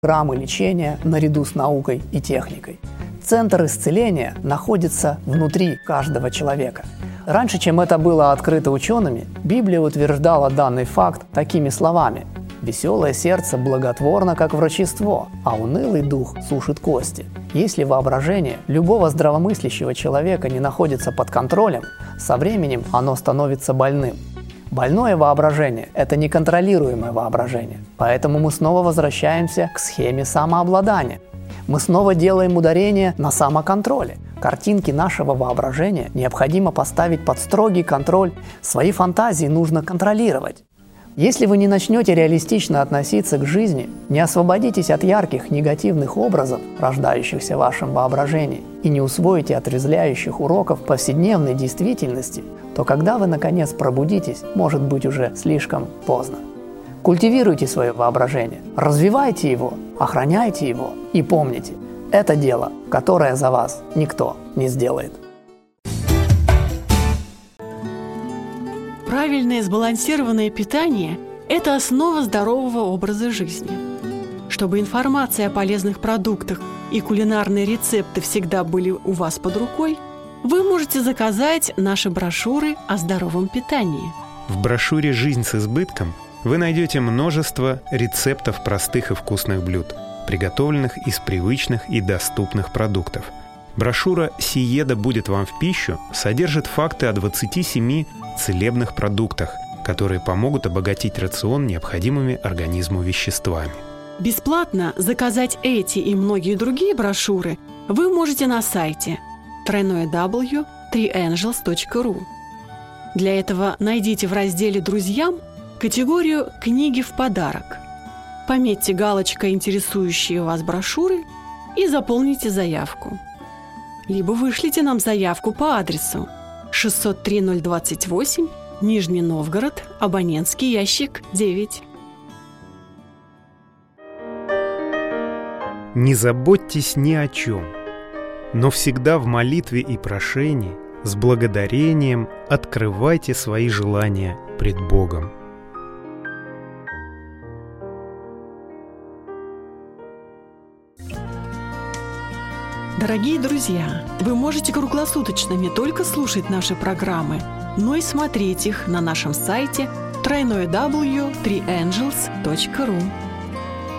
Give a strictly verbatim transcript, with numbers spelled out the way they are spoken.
программы лечения наряду с наукой и техникой. Центр исцеления находится внутри каждого человека. Раньше, чем это было открыто учеными, Библия утверждала данный факт такими словами: «Веселое сердце благотворно, как врачество, а унылый дух сушит кости». Если воображение любого здравомыслящего человека не находится под контролем, со временем оно становится больным. Больное воображение – это неконтролируемое воображение, поэтому мы снова возвращаемся к схеме самообладания. Мы снова делаем ударение на самоконтроле. Картинки нашего воображения необходимо поставить под строгий контроль, свои фантазии нужно контролировать. Если вы не начнете реалистично относиться к жизни, не освободитесь от ярких негативных образов, рождающихся в вашем воображении, и не усвоите отрезвляющих уроков повседневной действительности, то когда вы наконец пробудитесь, может быть уже слишком поздно. Культивируйте свое воображение, развивайте его, охраняйте его и помните, это дело, которое за вас никто не сделает. Правильное сбалансированное питание – это основа здорового образа жизни. Чтобы информация о полезных продуктах и кулинарные рецепты всегда были у вас под рукой, вы можете заказать наши брошюры о здоровом питании. В брошюре «Жизнь с избытком» вы найдете множество рецептов простых и вкусных блюд, приготовленных из привычных и доступных продуктов. Брошюра «Сиеда будет вам в пищу» содержит факты о двадцати семи целебных продуктах, которые помогут обогатить рацион необходимыми организму веществами. Бесплатно заказать эти и многие другие брошюры вы можете на сайте дабл ю дабл ю дабл ю точка три энджелс точка ру. Для этого найдите в разделе «Друзьям» категорию «Книги в подарок». Пометьте галочкой интересующие вас брошюры и заполните заявку. Либо вышлите нам заявку по адресу шестьсот три ноль двадцать восемь, Нижний Новгород, абонентский ящик девять. Не заботьтесь ни о чем, но всегда в молитве и прошении с благодарением открывайте свои желания пред Богом. Дорогие друзья, вы можете круглосуточно не только слушать наши программы, но и смотреть их на нашем сайте дабл ю дабл ю дабл ю точка три энджелс точка ру.